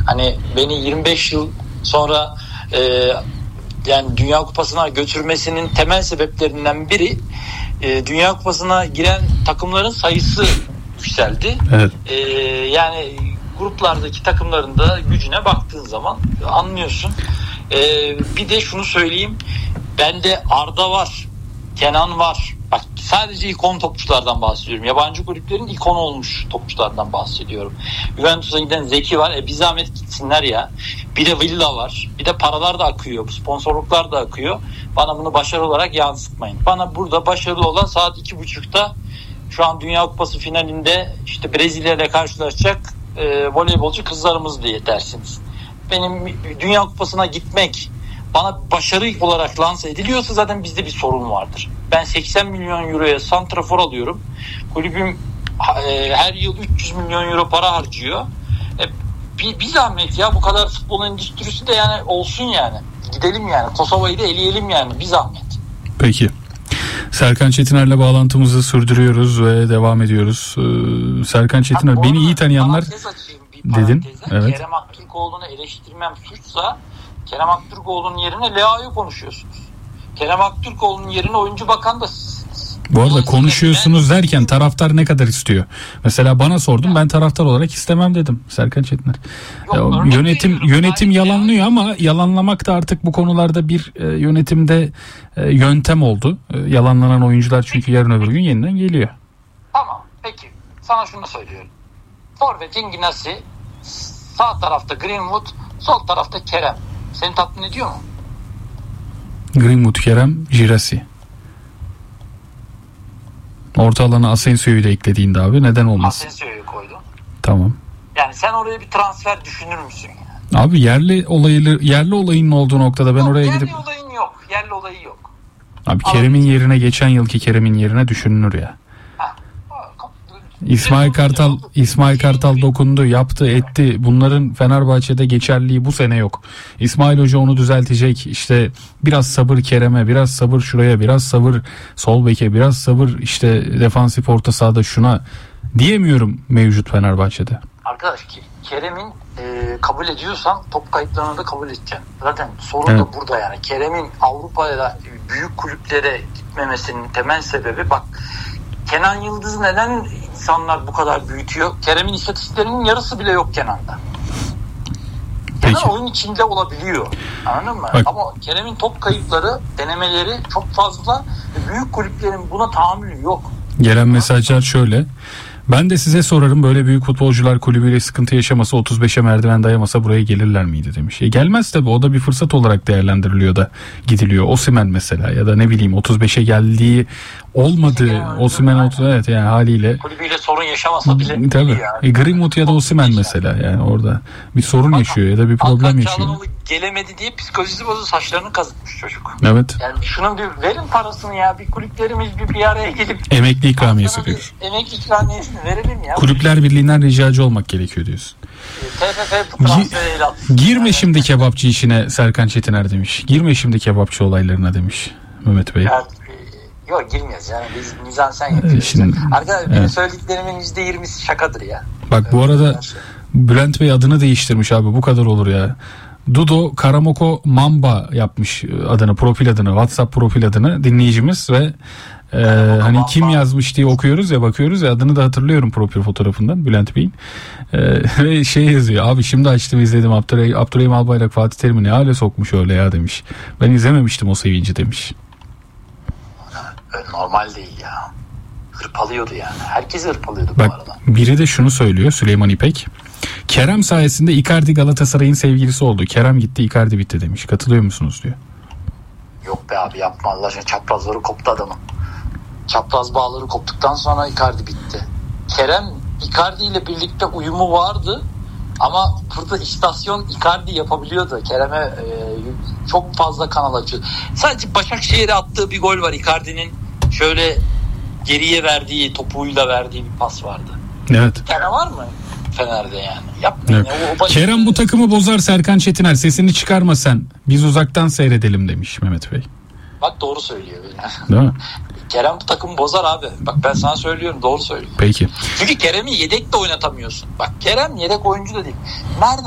Hani beni 25 yıl sonra yani Dünya Kupası'na götürmesinin temel sebeplerinden biri Dünya Kupası'na giren takımların sayısı yükseldi. Evet. Yani gruplardaki takımların da gücüne baktığın zaman anlıyorsun. Bir de şunu söyleyeyim. Bende Arda var, Kenan var. Bak sadece ikon topçulardan bahsediyorum. Yabancı kulüplerin ikon olmuş topçulardan bahsediyorum. Juventus'a giden Zeki var. Bir zahmet gitsinler ya. Bir de Villa var. Bir de paralar da akıyor. Sponsorluklar da akıyor. Bana bunu başarı olarak yansıtmayın. Bana burada başarılı olan saat 2.30'da şu an Dünya Kupası finalinde işte Brezilya ile karşılaşacak voleybolcu kızlarımız diye dersiniz. Benim Dünya Kupası'na gitmek bana başarı olarak lanse ediliyorsa zaten bizde bir sorun vardır. Ben 80 milyon euroya santrafor alıyorum. Kulübüm her yıl 300 milyon euro para harcıyor. Bir zahmet ya, bu kadar futbol endüstrisi de yani olsun yani. Gidelim yani. Kosova'yı da eleyelim yani, bir zahmet. Peki. Serkan Çetiner'le bağlantımızı sürdürüyoruz ve devam ediyoruz. Serkan Çetiner, beni iyi tanıyanlar dedin. Evet. Kerem Aktürkoğlu'nu eleştirmem suçsa Kerem Aktürkoğlu'nun yerine Leao'yu konuşuyorsunuz. Kerem Aktürkoğlu'nun yerine oyuncu bakan da sizsiniz. Bu arada konuşuyorsunuz derken taraftar ne kadar istiyor? Mesela bana sordum, ben taraftar olarak istemem dedim Serkan Çetiner. Yönetim yalanlıyor ama yalanlamak da artık bu konularda bir yönetimde yöntem oldu. Yalanlanan oyuncular çünkü yarın öbür gün yeniden geliyor. Tamam, peki sana şunu söylüyorum. Forvet Inginasi, sağ tarafta Greenwood, sol tarafta Kerem. Seni tatmin ediyor mu? Greenwood, Kerem, Girassi. Orta alana Asensio'yu da eklediğinde abi neden olmasın? Asensio'yu koydum. Tamam. Yani sen oraya bir transfer düşünür müsün yani? Abi yerli olayın olduğu noktada ben oraya gidip... Yerli olayı yok. Abi Kerem'in yerine, geçen yılki Kerem'in yerine düşünülür ya. İsmail Kartal dokundu, yaptı, etti. Bunların Fenerbahçe'de geçerliliği bu sene yok. İsmail Hoca onu düzeltecek. İşte biraz sabır Kerem'e, biraz sabır şuraya, biraz sabır sol beke, biraz sabır işte defansif orta sahada şuna diyemiyorum mevcut Fenerbahçe'de. Arkadaş Kerem'in kabul ediyorsan top kayıplarını da kabul edeceksin. Zaten sorun da burada yani. Kerem'in Avrupa'ya büyük kulüplere gitmemesinin temel sebebi, bak Kenan Yıldız neden insanlar bu kadar büyütüyor? Kerem'in istatistiklerinin yarısı bile yok Kenan'da. Kenan oyun içinde olabiliyor. Anladın mı? Bak. Ama Kerem'in top kayıpları, denemeleri çok fazla ve büyük kulüplerin buna tahammülü yok. Gelen mesajlar şöyle. Ben de size sorarım, böyle büyük futbolcular kulübüyle sıkıntı yaşamasa, 35'e merdiven dayamasa buraya gelirler miydi demiş. Gelmez tabii, o da bir fırsat olarak değerlendiriliyor da gidiliyor. Osimhen mesela ya da ne bileyim 35'e geldiği olmadı. Osimhen evet yani haliyle. Kulübüyle sorun yaşamasa bile. Tabii. Yani. Greenwood ya da Osimhen mesela yani orada bir sorun yaşıyor ya da bir problem yaşıyor. Gelemedi diye psikolojisi bozuldu, saçlarını kazıtmış çocuk. Evet. Yani şunun bir verin parasını ya, bir kulüplerimiz bir araya gelip emekli ikramiyesi diyor. Emekli ikramiyesini verelim ya. Kulüpler Birliği'nden ricacı olmak gerekiyor diyorsun. TFF bu transferi el attı. Girme şimdi kebapçı işine Serkan Çetiner demiş. Girme şimdi kebapçı olaylarına demiş Mehmet Bey. Yok girmiyoruz yani, biz mizansen yapıyoruz. Arkadaşlar benim söylediklerimin %20'si şakadır ya. Bak bu arada Bülent Bey adını değiştirmiş abi, bu kadar olur ya. Dudo Karamoko Mamba yapmış adını, profil adını, WhatsApp profil adını dinleyicimiz ve hani kim yazmış diye okuyoruz ya, bakıyoruz ya, adını da hatırlıyorum profil fotoğrafından Bülent Bey'in. Ve şey yazıyor abi, şimdi açtım izledim, Abdurrahim Albayrak Fatih Terim'i ne hale sokmuş öyle ya demiş. Ben izlememiştim o sevinci demiş. Normal değil ya. Hırpalıyordu yani. Herkesi hırpalıyordu bak, bu arada. Biri de şunu söylüyor, Süleyman İpek. Kerem sayesinde Icardi Galatasaray'ın sevgilisi oldu. Kerem gitti, Icardi bitti demiş. Katılıyor musunuz diyor. Yok be abi, yapma Allah aşkına, çaprazları koptu adamın. Çapraz bağları koptuktan sonra Icardi bitti. Kerem Icardi ile birlikte uyumu vardı ama burada istasyon Icardi yapabiliyordu. Kerem'e çok fazla kanal açıyor. Sadece Başakşehir'e attığı bir gol var. Icardi'nin şöyle geriye verdiği, topuyla verdiği bir pas vardı. Evet. Kerem var mı Fener'de yani? Yapmayın. Evet. Kerem bu takımı bozar Serkan Çetiner. Sesini çıkarma sen. Biz uzaktan seyredelim demiş Mehmet Bey. Bak doğru söylüyor. Değil mi? Kerem bu takımı bozar abi. Bak ben sana söylüyorum, doğru söylüyorum. Peki. Çünkü Kerem'i yedek de oynatamıyorsun. Bak Kerem yedek oyuncu da değil. Nerede